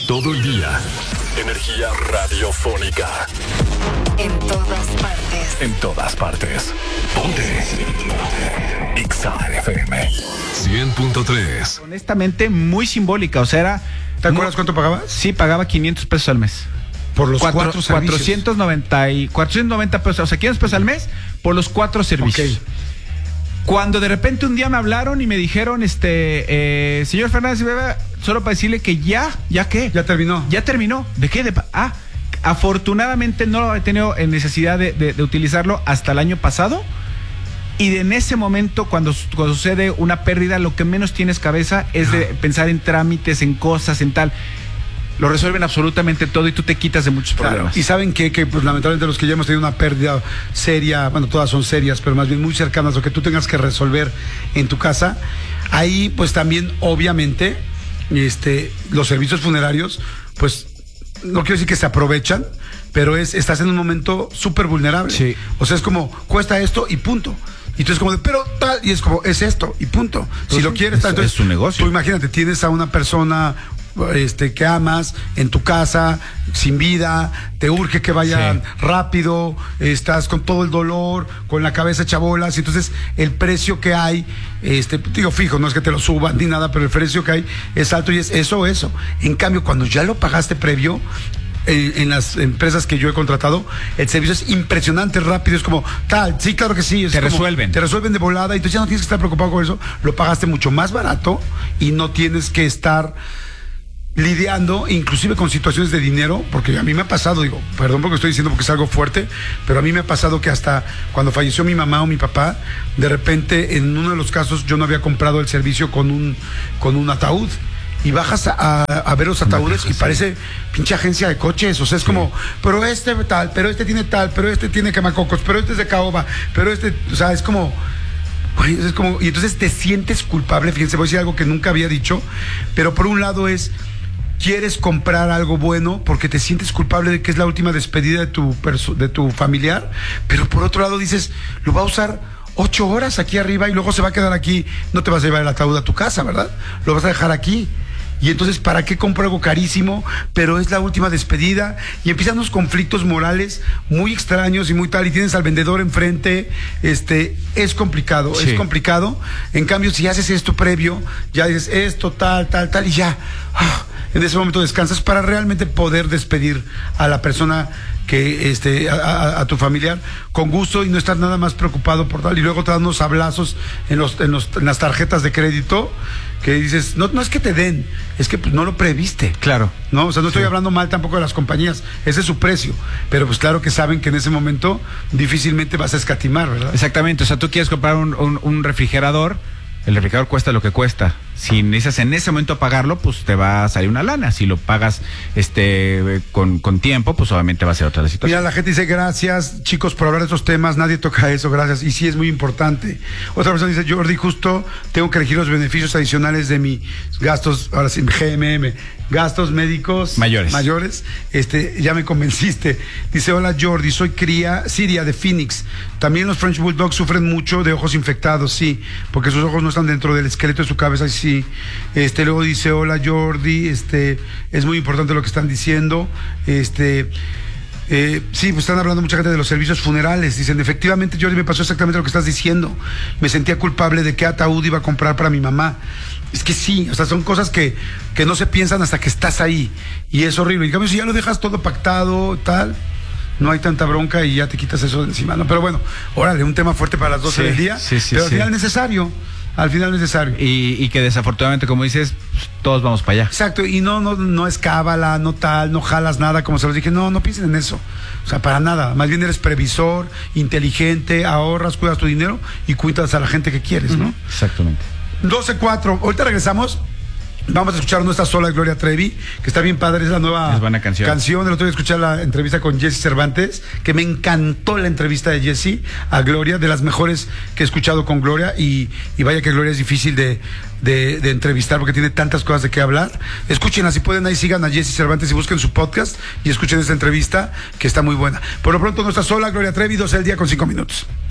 todo el día. Energía radiofónica. En todas partes. En todas partes. Ponte. Exa FM 100.3. Honestamente, muy simbólica. O sea, era. ¿Te acuerdas cuánto pagabas? Sí, pagaba 500 pesos al mes. Por los cuatro servicios. 490 pesos. O sea, 500 pesos al mes por los 4 servicios. Okay. Cuando de repente un día me hablaron y me dijeron, señor Fernández, solo para decirle que ¿ya qué? Ya terminó. Ya terminó. ¿De qué? Afortunadamente no he tenido necesidad de utilizarlo hasta el año pasado. Y en ese momento, cuando sucede una pérdida, lo que menos tienes cabeza es de pensar en trámites, en cosas, en tal. Lo resuelven absolutamente todo y tú te quitas de muchos problemas. Y saben que pues lamentablemente los que ya hemos tenido una pérdida seria, bueno, todas son serias, pero más bien muy cercanas, o que tú tengas que resolver en tu casa, ahí pues también obviamente los servicios funerarios, pues no quiero decir que se aprovechan, pero estás en un momento súper vulnerable. Sí. O sea, es como, cuesta esto y punto. Y tú es como pero tal, y es como, es esto y punto. Pues si lo quieres, tal, entonces es tu negocio. Tú imagínate, tienes a una persona que amas en tu casa, sin vida, te urge que vayan rápido, estás con todo el dolor, con la cabeza hecha bolas, y entonces el precio que hay, digo fijo, no es que te lo suban ni nada, pero el precio que hay es alto y es eso. En cambio, cuando ya lo pagaste previo, en las empresas que yo he contratado, el servicio es impresionante, rápido, es como tal, sí, claro que sí. Te resuelven de volada, y entonces ya no tienes que estar preocupado con eso, lo pagaste mucho más barato y no tienes que estar lidiando inclusive con situaciones de dinero, porque a mí me ha pasado, digo, perdón porque estoy diciendo porque es algo fuerte, pero a mí me ha pasado que hasta cuando falleció mi mamá o mi papá, de repente en uno de los casos yo no había comprado el servicio con un ataúd, y bajas a ver los ataúdes y parece pinche agencia de coches, o sea, es como, pero tal, pero tiene tal, pero tiene quemacocos, pero es de caoba, pero o sea, es como, y entonces te sientes culpable. Fíjense, voy a decir algo que nunca había dicho, pero por un lado quieres comprar algo bueno porque te sientes culpable de que es la última despedida de tu familiar, pero por otro lado dices, lo va a usar 8 horas aquí arriba y luego se va a quedar aquí, no te vas a llevar el ataúd a tu casa, ¿verdad? Lo vas a dejar aquí. Y entonces, ¿para qué compro algo carísimo? Pero es la última despedida. Y empiezan unos conflictos morales muy extraños y muy tal. Y tienes al vendedor enfrente. Es complicado, sí. Es complicado. En cambio, si haces esto previo, ya dices esto, tal, y ya. En ese momento descansas para realmente poder despedir a la persona que a tu familiar con gusto y no estar nada más preocupado por tal. Y luego te dan unos hablazos en las tarjetas de crédito que dices, no es que te den, es que pues no lo previste. Claro. No, o sea, no estoy hablando mal tampoco de las compañías, ese es su precio, pero pues claro que saben que en ese momento difícilmente vas a escatimar, ¿verdad? Exactamente, o sea, tú quieres comprar un refrigerador, el refrigerador cuesta lo que cuesta. Si necesitas en ese momento pagarlo, pues te va a salir una lana. Si lo pagas con tiempo, pues obviamente va a ser otra la situación. Mira, la gente dice, gracias, chicos, por hablar de estos temas, nadie toca eso, gracias, y sí es muy importante. Otra persona dice, Jordi, justo tengo que elegir los beneficios adicionales de mis gastos, ahora sí, GMM, gastos médicos mayores, ya me convenciste. Dice, hola Jordi, soy Siria de Phoenix. También los French Bulldogs sufren mucho de ojos infectados, sí, porque sus ojos no están dentro del esqueleto de su cabeza, y sí. Luego dice, hola Jordi, es muy importante lo que están diciendo. Sí, pues están hablando mucha gente de los servicios funerales. Dicen, efectivamente, Jordi, me pasó exactamente lo que estás diciendo. Me sentía culpable de qué ataúd iba a comprar para mi mamá. Es que sí, o sea, son cosas que no se piensan hasta que estás ahí. Y es horrible. En cambio, si ya lo dejas todo pactado, tal, no hay tanta bronca y ya te quitas eso de encima, ¿no? Pero bueno, órale, un tema fuerte para las 12 del día. Sí, pero al final necesario. Al final necesario. Y que desafortunadamente, como dices, todos vamos para allá. Exacto, y no es cábala, no tal, no jalas nada, como se los dije, no piensen en eso. O sea, para nada. Más bien eres previsor, inteligente, ahorras, cuidas tu dinero y cuidas a la gente que quieres, ¿no? Exactamente. 12:04. Ahorita regresamos. Vamos a escuchar No Estás Sola, Gloria Trevi, que está bien padre, es la nueva buena canción. El otro día escuché la entrevista con Jessy Cervantes, que me encantó la entrevista de Jessy a Gloria, de las mejores que he escuchado con Gloria, y vaya que Gloria es difícil de entrevistar porque tiene tantas cosas de qué hablar. Escúchenla, si pueden, ahí sigan a Jessy Cervantes y busquen su podcast y escuchen esta entrevista que está muy buena. Por lo pronto, No Estás Sola, Gloria Trevi, 12 del día con 5 minutos.